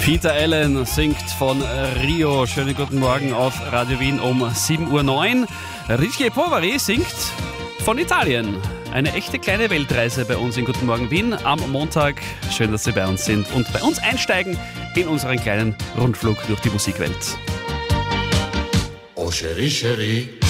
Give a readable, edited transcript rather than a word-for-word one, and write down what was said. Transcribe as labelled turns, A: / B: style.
A: Peter Allen singt von Rio. Schönen guten Morgen auf Radio Wien um 7:09 Uhr. Richie Poveri singt von Italien. Eine echte kleine Weltreise bei uns in Guten Morgen Wien am Montag. Schön, dass Sie bei uns sind und bei uns einsteigen in unseren kleinen Rundflug durch die Musikwelt.
B: Oh, Cherie, Cherie.